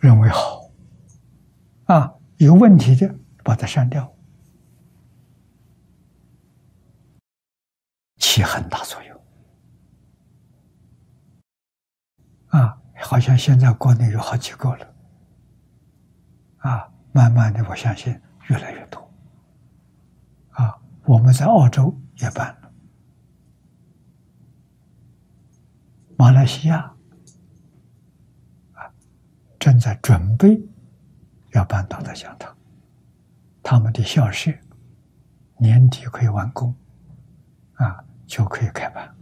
认为好，有问题的把它删掉，起很大作用。好像现在国内有好几个了，慢慢的我相信越来越多。我们在澳洲也办了，马来西亚正在准备要办大德讲堂，他们的校舍年底可以完工，就可以开办。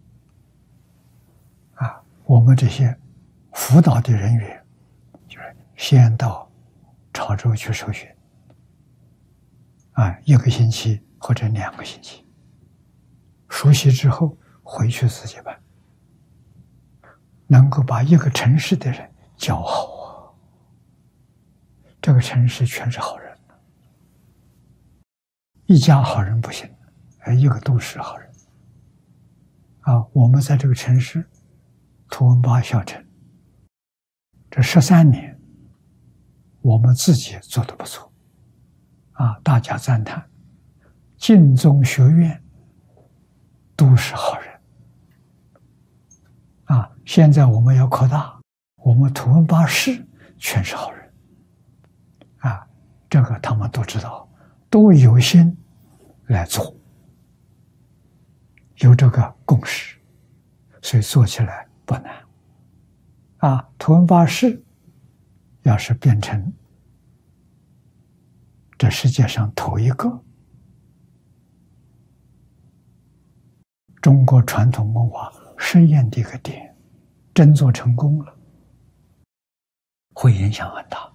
我们这些辅导的人员，就是先到潮州去受训，1个星期或者2个星期，熟悉之后回去自己办，能够把一个城市的人教好这个城市全是好人，一家好人不行，一个都是好人。我们在这个城市图文巴小城这13年，我们自己做得不错，大家赞叹，净宗学院都是好人。现在我们要扩大，我们图文巴市全是好人。这个他们都知道，都有心来做，有这个共识，所以做起来不难。图文巴市要是变成这世界上头一个中国传统文化实验的一个点，真做成功了，会影响很大。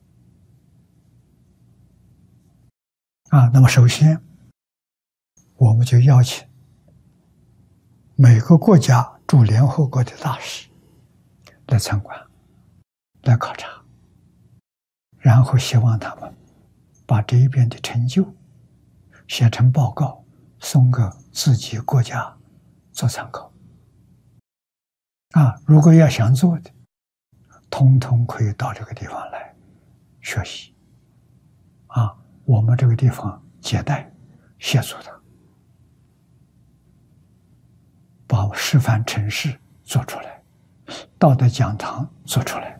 那么首先我们就邀请每个国家驻联合国的大使来参观，来考察，然后希望他们把这一边的成就写成报告，送给自己国家做参考。如果要想做的，通通可以到这个地方来学习。我们这个地方接待协助他，把示范城市做出来，道德讲堂做出来。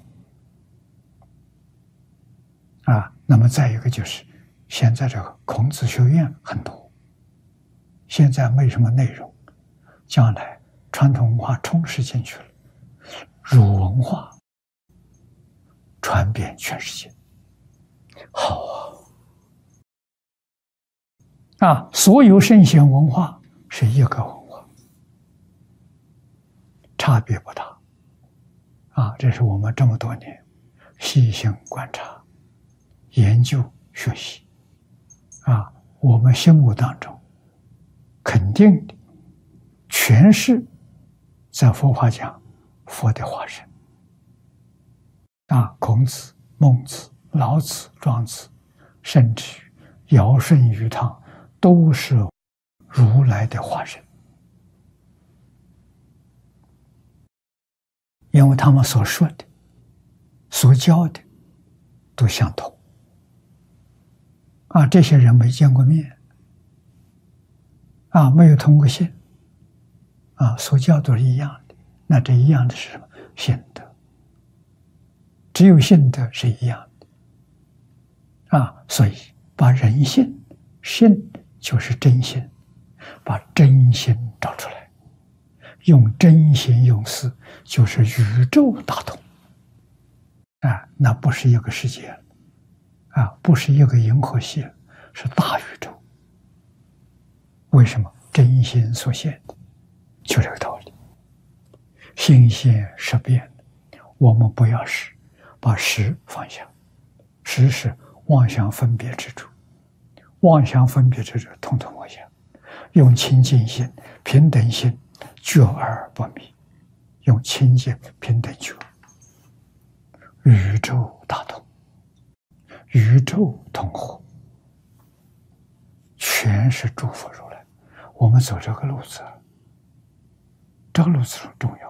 那么再一个就是现在这个孔子学院很多，现在没什么内容，将来传统文化充实进去了，儒文化传遍全世界，好所有圣贤文化是一个文化，差别不大。这是我们这么多年细心观察、研究、学习。我们心目当中肯定的全是在佛法讲佛的化身。孔子、孟子、老子、庄子，甚至于尧舜禹汤，都是如来的化身，因为他们所说的、所教的都相同。这些人没见过面，没有通过信，所教都是一样的。那这一样的是什么？信德。只有信德是一样的。所以把人性，信就是真心，把真心找出来，用真心用事，就是宇宙大同。那不是一个世界，不是一个银河系，是大宇宙。为什么？真心所现的，就这个道理。心现识变，我们不要识，把识放下。识是妄想分别之处，妄想分别之处统统放下，用清净心、平等心，觉而不迷，用清净平等觉，宇宙大同，宇宙同和，全是诸佛如来。我们走这个路子，这个路子很重要。